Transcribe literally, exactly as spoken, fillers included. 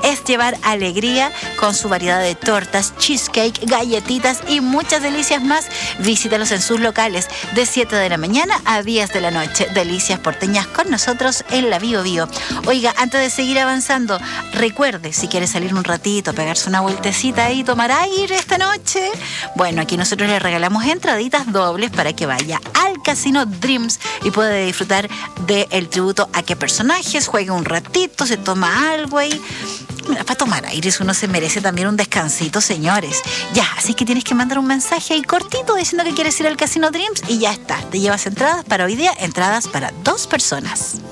es llevar alegría con su variedad de tortas, cheesecake, galletitas y muchas delicias más. Visítalos en sus locales de siete de la mañana a diez de la noche. Delicias porteñas con nosotros en la Bio Bio. Oiga, antes de seguir avanzando, recuerde, si quiere salir un ratito, pegarse una vueltecita y tomar aire esta noche, bueno, aquí nosotros le regalamos entraditas dobles para que vaya al Casino Dreams y pueda disfrutar del tributo a qué personajes, juegue un ratito, se toma algo ahí. Mira, para tomar aire uno se merece también un descansito, señores. Ya, así que tienes que mandar un mensaje ahí cortito diciendo que quieres ir al Casino Dreams y ya está. Te llevas entradas para hoy día, entradas para dos personas.